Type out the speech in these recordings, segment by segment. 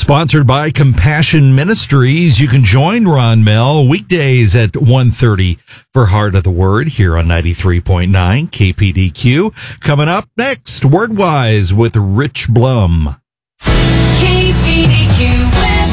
Sponsored by Compassion Ministries. You can join Ron Mel weekdays at 1:30 for Heart of the Word here on 93.9 KPDQ. Coming up next, Wordwise with Rich Blum. KPDQ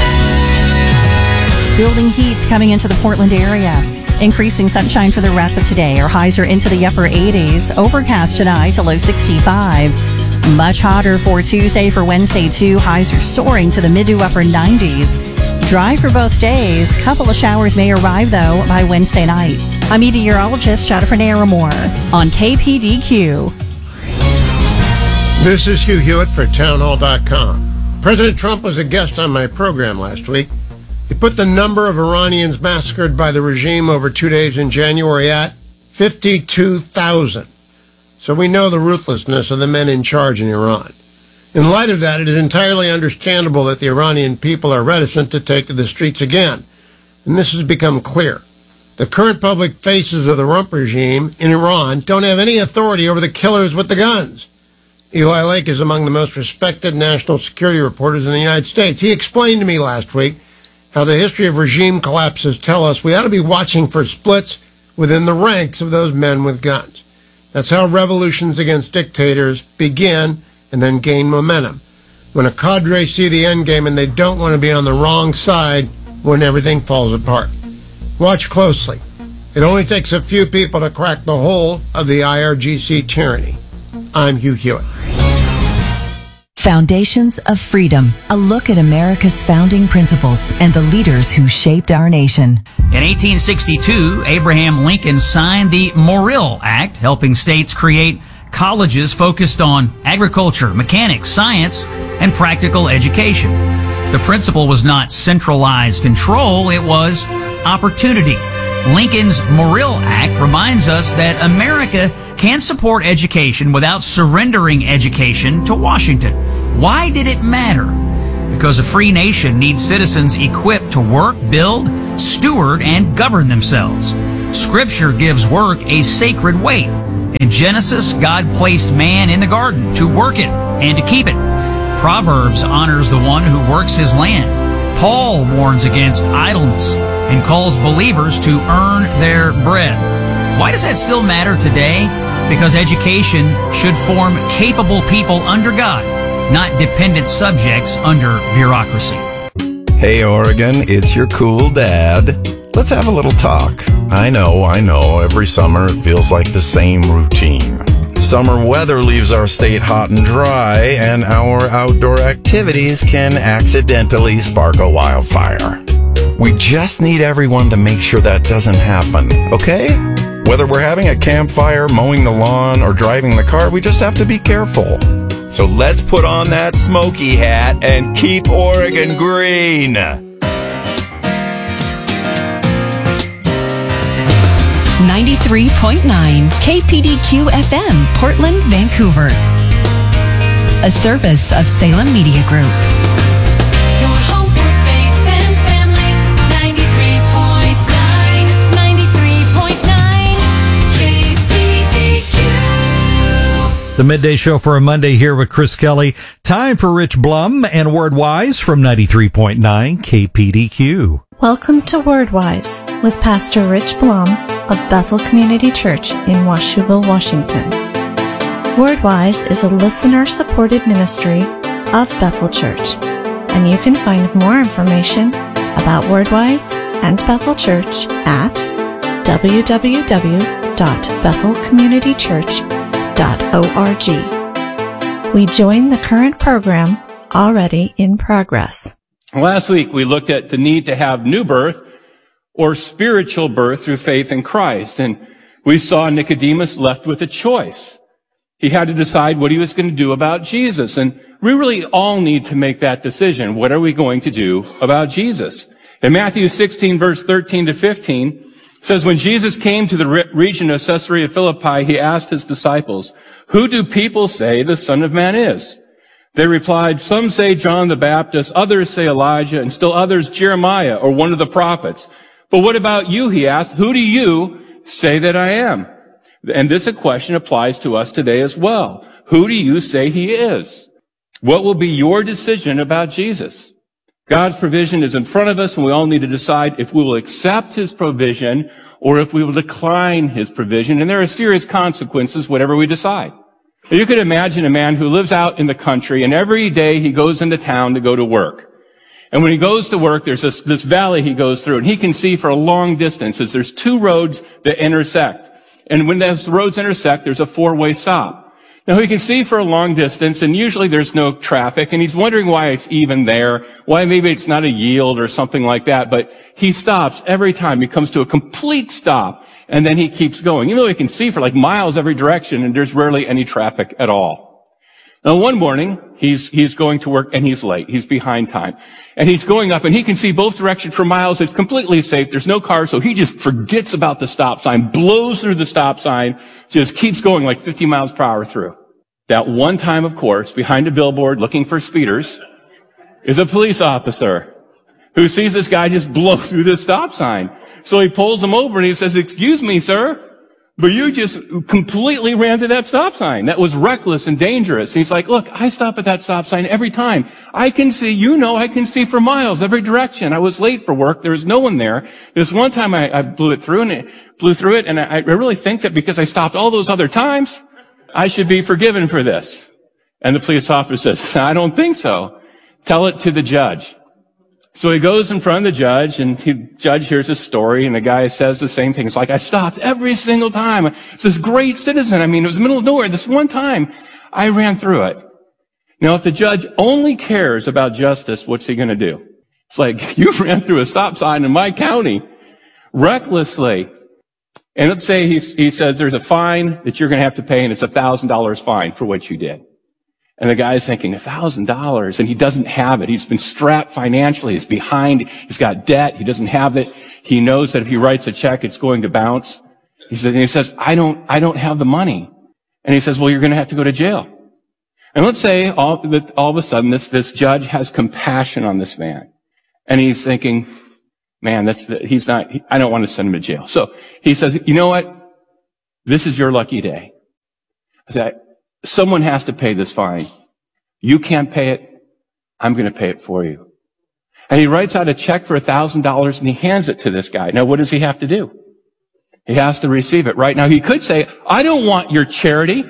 weather. Building heat coming into the Portland area. Increasing sunshine for the rest of today. Our highs are into the upper 80s. Overcast tonight to low 65. Much hotter for Tuesday. For Wednesday, too. Highs are soaring to the mid to upper 90s. Dry for both days. Couple of showers may arrive, though, by Wednesday night. I'm meteorologist Jennifer Naramore on KPDQ. This is Hugh Hewitt for townhall.com. President Trump was a guest on my program last week. He put the number of Iranians massacred by the regime over 2 days in January at 52,000. So we know the ruthlessness of the men in charge in Iran. In light of that, it is entirely understandable that the Iranian people are reticent to take to the streets again. And this has become clear. The current public faces of the rump regime in Iran don't have any authority over the killers with the guns. Eli Lake is among the most respected national security reporters in the United States. He explained to me last week how the history of regime collapses tell us we ought to be watching for splits within the ranks of those men with guns. That's how revolutions against dictators begin and then gain momentum. When a cadre see the end game and they don't want to be on the wrong side when everything falls apart. Watch closely. It only takes a few people to crack the whole of the IRGC tyranny. I'm Hugh Hewitt. Foundations of Freedom, a look at America's founding principles and the leaders who shaped our nation. In 1862, Abraham Lincoln signed the Morrill Act, helping states create colleges focused on agriculture, mechanics, science, and practical education. The principle was not centralized control, it was opportunity. Lincoln's Morrill Act reminds us that America can support education without surrendering education to Washington. Why did it matter? Because a free nation needs citizens equipped to work, build, steward, and govern themselves. Scripture gives work a sacred weight. In Genesis, God placed man in the garden to work it and to keep it. Proverbs honors the one who works his land. Paul warns against idleness and calls believers to earn their bread. Why does that still matter today? Because education should form capable people under God, not dependent subjects under bureaucracy. Hey Oregon, it's your cool dad. Let's have a little talk. I know, every summer it feels like the same routine. Summer weather leaves our state hot and dry, and our outdoor activities can accidentally spark a wildfire. We just need everyone to make sure that doesn't happen, okay? Whether we're having a campfire, mowing the lawn, or driving the car, we just have to be careful. So let's put on that smoky hat and keep Oregon green. 93.9 KPDQ FM, Portland, Vancouver. A service of Salem Media Group. Your home for faith and family. 93.9 KPDQ. The midday show for a Monday here with Chris Kelly. Time for Rich Blum and Wordwise from 93.9 KPDQ. Welcome to Wordwise with Pastor Rich Blum of Bethel Community Church in Washougal, Washington. Wordwise is a listener-supported ministry of Bethel Church, and you can find more information about Wordwise and Bethel Church at www.bethelcommunitychurch.org. We join the current program already in progress. Last week, we looked at the need to have new birth or spiritual birth through faith in Christ. And we saw Nicodemus left with a choice. He had to decide what he was going to do about Jesus. And we really all need to make that decision. What are we going to do about Jesus? In Matthew 16, verse 13 to 15, says, when Jesus came to the region of Caesarea Philippi, he asked his disciples, who do people say the Son of Man is? They replied, some say John the Baptist, others say Elijah, and still others Jeremiah or one of the prophets. But what about you, he asked, who do you say that I am? And this question applies to us today as well. Who do you say he is? What will be your decision about Jesus? God's provision is in front of us, and we all need to decide if we will accept his provision or if we will decline his provision. And there are serious consequences, whatever we decide. You could imagine a man who lives out in the country, and every day he goes into town to go to work. And when he goes to work, there's this valley he goes through, and he can see for a long distance as there's two roads that intersect. And when those roads intersect, there's a four-way stop. Now, he can see for a long distance, and usually there's no traffic, and he's wondering why it's even there, why maybe it's not a yield or something like that, but he stops every time. He comes to a complete stop, and then he keeps going. Even though he can see for like miles every direction, and there's rarely any traffic at all. Now, one morning, he's going to work, and he's late. He's behind time. And he's going up, and he can see both directions for miles. It's completely safe. There's no cars, so he just forgets about the stop sign, blows through the stop sign, just keeps going like 50 miles per hour through. That one time, of course, behind a billboard looking for speeders is a police officer who sees this guy just blow through the stop sign. So he pulls him over, and he says, "Excuse me, sir, but you just completely ran through that stop sign. That was reckless and dangerous." And he's like, "Look, I stop at that stop sign every time. I can see, I can see for miles, every direction. I was late for work. There was no one there. This one time I blew through it, and I really think that because I stopped all those other times, I should be forgiven for this." And the police officer says, "I don't think so. Tell it to the judge." So he goes in front of the judge, and the judge hears his story, and the guy says the same thing. It's like, "I stopped every single time. It's this great citizen. I mean, it was the middle of nowhere. This one time, I ran through it." Now, if the judge only cares about justice, what's he going to do? It's like, you ran through a stop sign in my county recklessly. And let's say he says there's a fine that you're going to have to pay, and it's $1,000 fine for what you did. And the guy's thinking, $1,000, and he doesn't have it. He's been strapped financially. He's behind. He's got debt. He doesn't have it. He knows that if he writes a check, it's going to bounce. He says, I don't have the money. And he says, "Well, you're going to have to go to jail." And let's say all of a sudden this judge has compassion on this man. And he's thinking, "Man, I don't want to send him to jail." So he says, "You know what? This is your lucky day. Someone has to pay this fine. You can't pay it. I'm going to pay it for you." And he writes out a check for $1,000, and he hands it to this guy. Now, what does he have to do? He has to receive it. Right now, he could say, "I don't want your charity.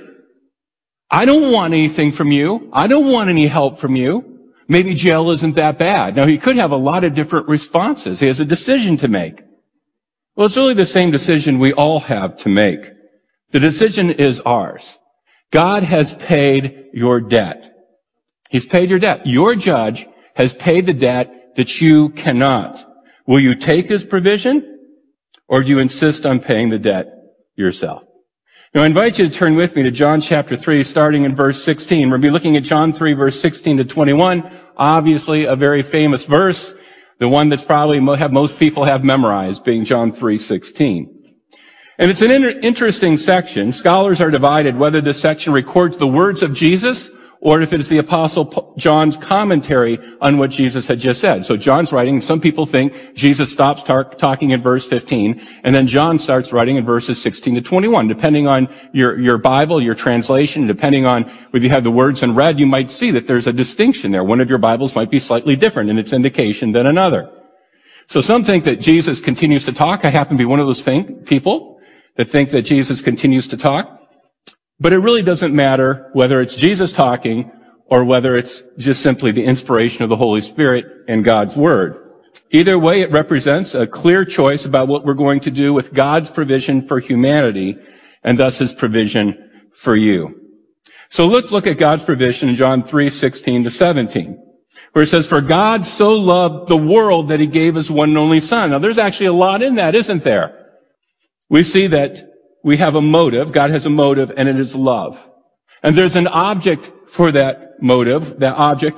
I don't want anything from you. I don't want any help from you. Maybe jail isn't that bad." Now, he could have a lot of different responses. He has a decision to make. Well, it's really the same decision we all have to make. The decision is ours. God has paid your debt. He's paid your debt. Your judge has paid the debt that you cannot. Will you take his provision, or do you insist on paying the debt yourself? Now, I invite you to turn with me to John chapter 3, starting in verse 16. We'll be looking at John 3, verse 16 to 21. Obviously, a very famous verse, the one that's probably most people have memorized, being John 3:16. And it's an interesting section. Scholars are divided whether this section records the words of Jesus or if it is the Apostle John's commentary on what Jesus had just said. So John's writing. Some people think Jesus stops talking in verse 15, and then John starts writing in verses 16 to 21. Depending on your Bible, your translation, depending on whether you have the words in red, you might see that there's a distinction there. One of your Bibles might be slightly different in its indication than another. So some think that Jesus continues to talk. I happen to be one of those people that think that Jesus continues to talk. But it really doesn't matter whether it's Jesus talking or whether it's just simply the inspiration of the Holy Spirit and God's Word. Either way, it represents a clear choice about what we're going to do with God's provision for humanity and thus his provision for you. So let's look at God's provision in John 3:16 to 17, where it says, "For God so loved the world that he gave his one and only Son." Now, there's actually a lot in that, isn't there? We see that we have a motive. God has a motive, and it is love. And there's an object for that motive. That object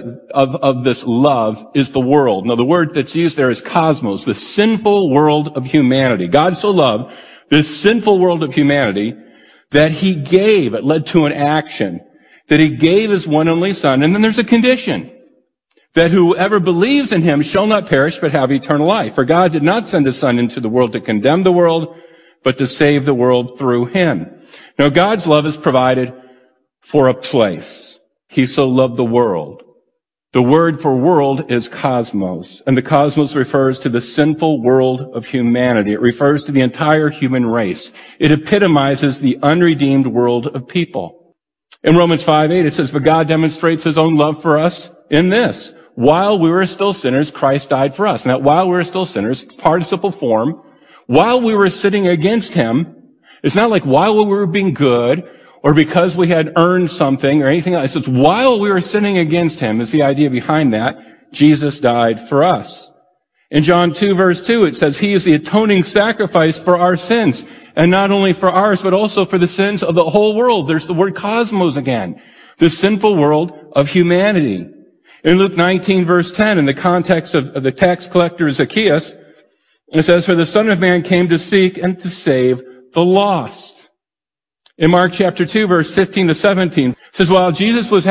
of this love is the world. Now, the word that's used there is cosmos, the sinful world of humanity. God so loved this sinful world of humanity that he gave, it led to an action, that he gave his one and only Son. And then there's a condition, that whoever believes in him shall not perish but have eternal life. For God did not send his Son into the world to condemn the world, but to save the world through him. Now, God's love is provided for a place. He so loved the world. The word for world is cosmos, and the cosmos refers to the sinful world of humanity. It refers to the entire human race. It epitomizes the unredeemed world of people. In Romans 5:8, it says, "But God demonstrates his own love for us in this. While we were still sinners, Christ died for us." And that while we were still sinners, participle form, while we were sitting against him, it's not like while we were being good, or because we had earned something or anything else. It's while we were sinning against him is the idea behind that. Jesus died for us. In John 2 verse 2, it says, "He is the atoning sacrifice for our sins." And not only for ours, but also for the sins of the whole world. There's the word cosmos again. The sinful world of humanity. In Luke 19 verse 10, in the context of the tax collector Zacchaeus, it says, "For the Son of Man came to seek and to save the lost." In Mark chapter 2, verse 15 to 17, it says, while Jesus was